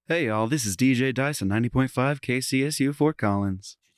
Hey y'all, this is DJ Dice on 90.5 KCSU Fort Collins.